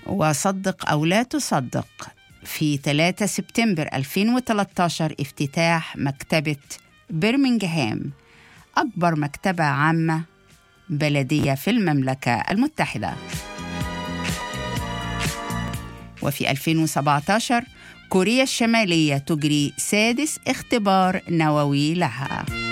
وصدق أو لا تصدق، في 3 سبتمبر 2013 افتتاح مكتبة برمنغهام، أكبر مكتبة عامة بلدية في المملكة المتحدة. وفي 2017 كوريا الشمالية تجري 6 اختبار نووي لها.